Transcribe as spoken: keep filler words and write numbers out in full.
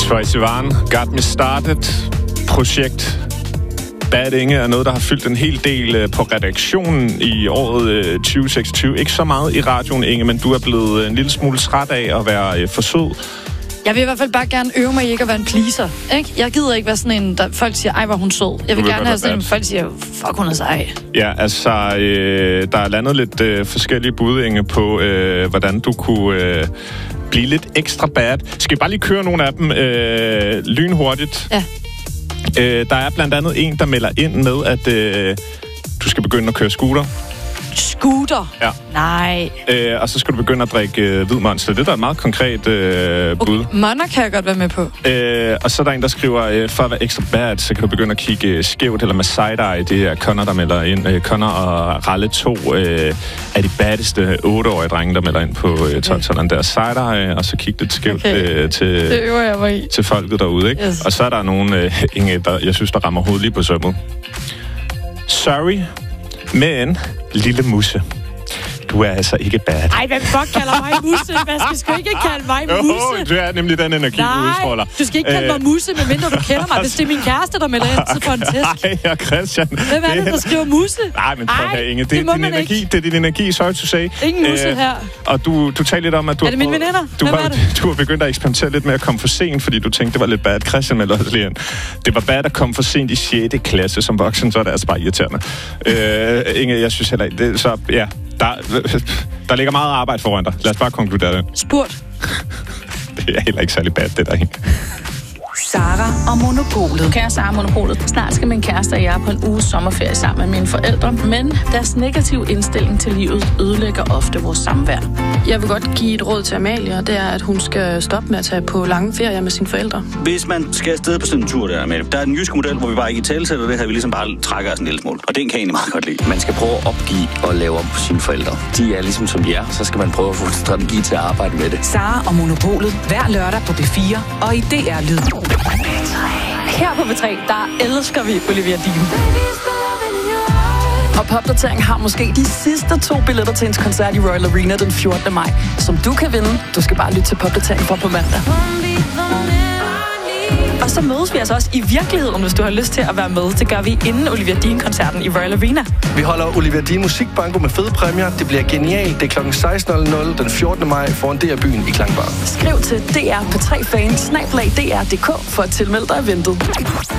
Troye Sivan, Got Me Started, projekt Bad Inge er noget, der har fyldt en hel del på redaktionen i året tyve seksogtyve. Ikke så meget i radioen, Inge, men du er blevet en lille smule træt af at være for sød. Jeg vil i hvert fald bare gerne øve mig i ikke at være en pleaser, ikke? Jeg gider ikke være sådan en, der folk siger, ej, hvor hun sød. Jeg vil, vil gerne have sådan en, folk siger, fuck, hun er sej. Ja, altså, øh, der er landet lidt øh, forskellige bud, Inge, på, øh, hvordan du kunne øh, blive lidt ekstra bad. Skal vi bare lige køre nogle af dem øh, lynhurtigt? Ja. Øh, der er blandt andet en, der melder ind med, at øh, du skal begynde at køre scooter. Scooter? Ja. Nej. Øh, og så skal du begynde at drikke øh, hvid Monster. Det der er et meget konkret øh, bud. Okay. Monster kan jeg godt være med på. Øh, og så er der en, der skriver, øh, for at være ekstra bad, så kan du begynde at kigge øh, skævt eller med side-eye. Det er Connor, der melder ind. Øh, Connor og Ralle to øh, er de baddeste otteårige drenge, der melder ind på øh, tolv-talleren der. Side-eye, og så kigge lidt skævt okay. øh, til, det øver jeg mig i. til folket derude. Ikke? Yes. Og så er der nogle, øh, Inge, der, jeg synes, der rammer hovedet lige på sømmet. Sorry, men lille musse. Du er altså ikke bad. Ej, hvem fuck kalder mig musse? Hvad skal sgu ikke kalde mig musse? Jo, du er nemlig den energi, Nej, du udstråler. du skal ikke kalde mig musse, medmindre du kender mig. Hvis det er min kæreste, der melder ind, så får en tæsk. Nej, ja, Christian. Hvem er det, der skriver musse? Nej, men prøv her, Inge. Det, det er din energi, ikke. det er din energi, sorry to say. Ingen musse øh, her. Og du, du talte lidt om, at du... Er det mine veninder? Du, Hvem var, er det? du har begyndt at eksperimentere lidt med at komme for sent, fordi du tænkte, det var lidt bad. Christian meldte også lige ind. Det var bad at komme for sent i sjette klasse som voksen, så er det altså bare irriterende. øh, Inge, jeg synes heller ikke... Det, så, ja, der, der ligger meget arbejde foran dig. Lad os bare konkludere det. Spurt. Det er heller ikke særlig bad, det der, Inge. Sara og Monopolet. Kære Sara og Monopolet. Snart skal min kæreste og jeg på en uges sommerferie sammen med mine forældre, men deres negative indstilling til livet ødelægger ofte vores samvær. Jeg vil godt give et råd til Amalie, og det er, at hun skal stoppe med at tage på lange ferier med sine forældre. Hvis man skal afsted på sådan en tur der, Amalie, der er en jysk model, hvor vi bare ikke i talesætter det her, vi ligesom bare trækker os en lille smule. Og den kan jeg egentlig meget godt lide. Man skal prøve at opgive og lave om på sine forældre. De er ligesom som de er, så skal man prøve at få en strategi til at arbejde med det. Sara og Monopolet hver lørdag på B fire og i D R Lyd. Her på B tre, der elsker vi Olivia Dean. Og Popdatering har måske de sidste to billetter til hendes koncert i Royal Arena den fjortende maj, som du kan vinde. Du skal bare lytte til Popdatering fra på mandag. Og så mødes vi altså også i virkeligheden, hvis du har lyst til at være med. Det gør vi inden Olivia Dean-koncerten i Royal Arena. Vi holder Olivia Dean musikbanko med fede præmier. Det bliver genialt. Det er klokken seksten den fjortende maj foran D R-byen i Klangbar. Skriv til D R P tre Fans snabel-a D R punktum D K for at tilmelde dig eventet.